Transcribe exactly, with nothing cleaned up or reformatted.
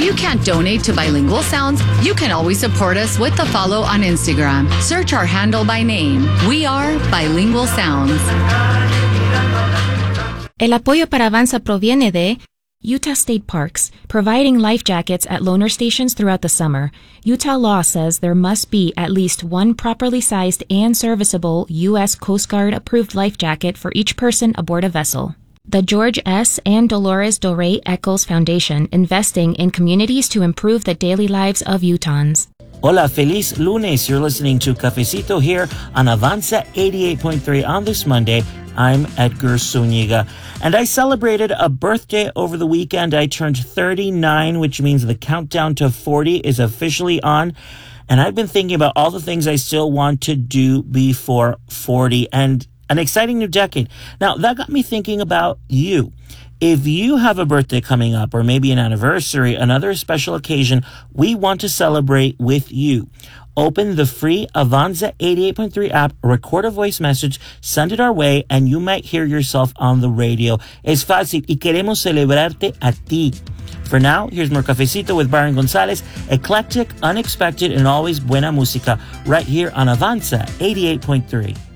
you can't donate to Bilingual Sounds, you can always support us with the follow on Instagram. Search our handle by name. We are Bilingual Sounds. El apoyo para Avanza proviene de Utah State Parks, providing life jackets at loaner stations throughout the summer. Utah law says there must be at least one properly sized and serviceable U S Coast Guard approved life jacket for each person aboard a vessel. The George S. and Dolores Doré Eccles Foundation, investing in communities to improve the daily lives of Utahns. Hola, feliz lunes. You're listening to Cafecito here on Avanza eighty-eight point three on this Monday. I'm Edgar Zuniga, and I celebrated a birthday over the weekend. I turned thirty-nine, which means the countdown to forty is officially on. And I've been thinking about all the things I still want to do before forty and an exciting new decade. Now, that got me thinking about you. If you have a birthday coming up, or maybe an anniversary, another special occasion, we want to celebrate with you. Open the free Avanza eighty-eight point three app, record a voice message, send it our way, and you might hear yourself on the radio. Es fácil y queremos celebrarte a ti. For now, here's more Cafecito with Byron Gonzalez, eclectic, unexpected, and always buena música, right here on Avanza eighty-eight point three.